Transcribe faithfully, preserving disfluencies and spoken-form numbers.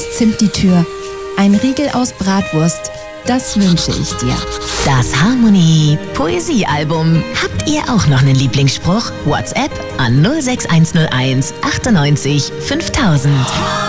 aus Zimt die Tür, ein Riegel aus Bratwurst, das wünsche ich dir. Das Harmonie Poesiealbum. Habt ihr auch noch einen Lieblingsspruch? WhatsApp an null sechs eins null eins achtundneunzig fünftausend.